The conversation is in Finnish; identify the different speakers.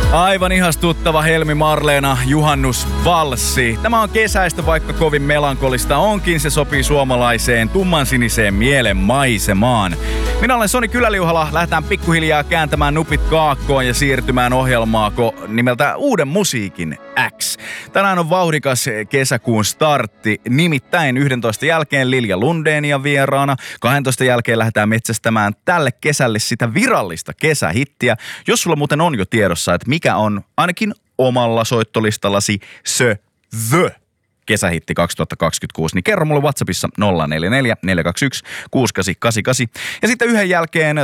Speaker 1: Aivan ihastuttava Helmi Marleena juhannusvalssi. Tämä on kesäistä, vaikka kovin melankolista onkin. Se sopii suomalaiseen tummansiniseen mielen maisemaan. Minä olen Soni Kyläliuhala. Lähdetään pikkuhiljaa kääntämään nupit kaakkoon ja siirtymään ohjelmaako nimeltä Uuden musiikin X. Tänään on vauhdikas kesäkuun startti. Nimittäin 11 jälkeen Lilja Lundenia vieraana. 12 jälkeen lähdetään metsästämään tälle kesälle sitä virallista kesähittiä. Jos sulla muuten on jo tiedossa, että mikä on ainakin omalla soittolistallasi The kesähitti 2026, niin kerro mulle WhatsAppissa 044 421 6888. Ja sitten yhden jälkeen